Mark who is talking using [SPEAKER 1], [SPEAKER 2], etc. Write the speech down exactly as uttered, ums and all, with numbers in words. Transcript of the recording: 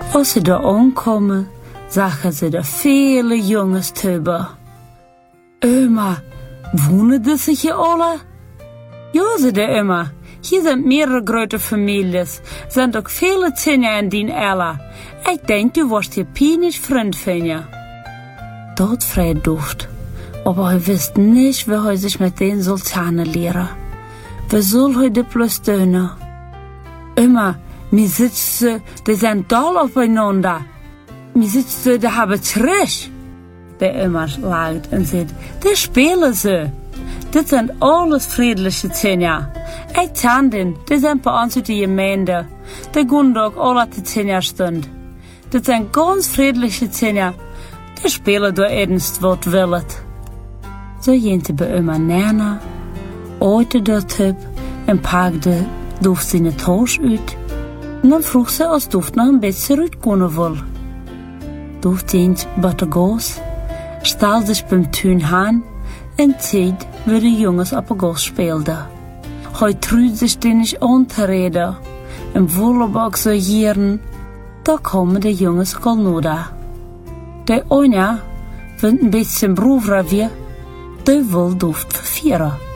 [SPEAKER 1] Als ze daar aankomen, zagen ze er viele jongens tussen. Oma, wohnen die sich hier alle? Ja, zei de oma. Hier sind mehrere große Families, sind auch viele Kinder in den Ella. Ich denke, du wirst hier peinlich Freund finden. Dort frei Duft, aber er wusste nicht, wie er sich mit denen soll kennenlernen. Wie soll er das bloß tun? Immer, mir sitzen, die sind doll aufeinander. Mir sitzen, die haben Trisch. Der immer lacht und sagt, die spielen sie. Das sind alles friedliche Kinder. Ich kann den, die sind bei uns in der Gemeinde. Die gehen doch alle die Kinderstund. Das sind ganz friedliche Kinder. Die spielen da ernst, was willen. So jente bei immer Nana, heute der Typ und packte Duft seine Tasche aus. Und dann frug sie, als Duft noch ein bisschen zurückgehen will. Duft jent bei der Gas, stellte sich beim Tün an und Zeit, wie die Jungs auf der Gas spielten. Hij truut sich den nicht anzureden. Im Wollebag so jieren, da kommen die Jungs Golnoda. Der Anja, wenn ein bisschen Bruvra wir, der will Duft verfieren.